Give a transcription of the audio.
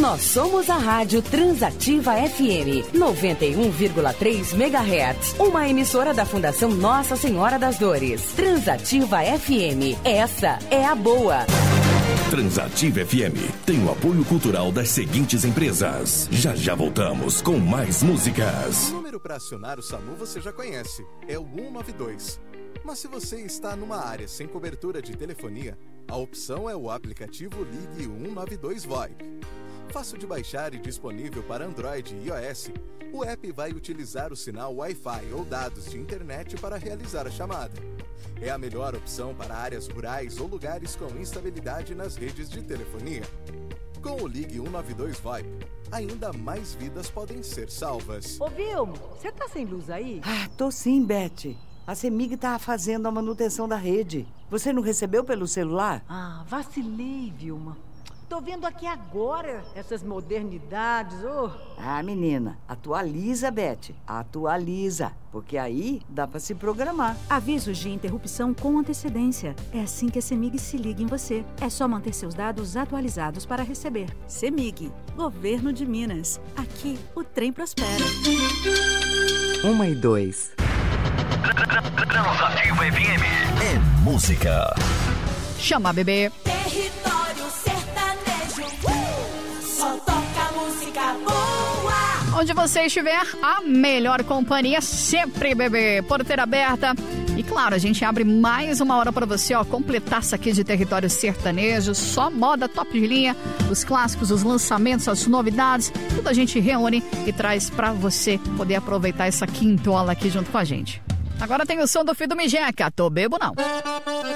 Nós somos a Rádio Transativa FM 91,3 MHz, uma emissora da Fundação Nossa Senhora das Dores. Transativa FM, essa é a boa. Transativa FM tem o apoio cultural das seguintes empresas. Já já voltamos com mais músicas. O número para acionar o SAMU você já conhece, é o 192. Mas se você está numa área sem cobertura de telefonia, a opção é o aplicativo Ligue 192 VoIP. Fácil de baixar e disponível para Android e iOS, o app vai utilizar o sinal Wi-Fi ou dados de internet para realizar a chamada. É a melhor opção para áreas rurais ou lugares com instabilidade nas redes de telefonia. Com o Ligue 192 VoIP, ainda mais vidas podem ser salvas. Ô Vilma, você tá sem luz aí? Tô sim, Beth. A CEMIG tá fazendo a manutenção da rede. Você não recebeu pelo celular? Vacilei, Vilma. Tô vendo aqui agora essas modernidades, menina, atualiza, Beth. Atualiza, porque aí dá pra se programar. Avisos de interrupção com antecedência. É assim que a CEMIG se liga em você. É só manter seus dados atualizados para receber. CEMIG, Governo de Minas. Aqui, o trem prospera. 1 e 2. Transativa FM é música. Chama, bebê. Território sertanejo. Só toca música boa. Onde você estiver, a melhor companhia sempre, bebê. Porteira aberta. E claro, a gente abre mais uma hora para você, completaça aqui de território sertanejo. Só moda top de linha. Os clássicos, os lançamentos, as novidades. Tudo a gente reúne e traz para você poder aproveitar essa quintola aqui junto com a gente. Agora tem o som do Fido Mijeca. Tô bebo não.